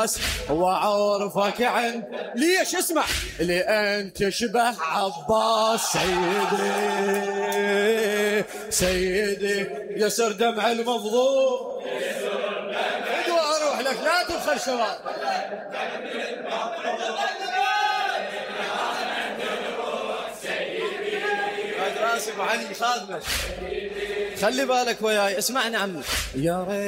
عباس وعرفك عن ليش اسمع لأن تشبه عباس سيدي يسر دمع المظلوم ادوى اروح لك لا تبخل شباب راسي ابو علي خادمك خلي بالك وياي اسمعني عمي يا